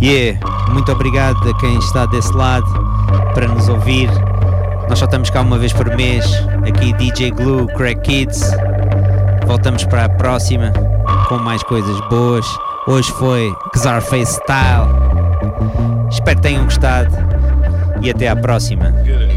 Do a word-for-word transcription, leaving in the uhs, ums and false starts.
Yeah, muito obrigado a quem está desse lado para nos ouvir. Nós só estamos cá uma vez por mês. Aqui D J Glue, Craig Kids. Voltamos para a próxima com mais coisas boas. Hoje foi Czarface Style. Espero que tenham gostado e até à próxima.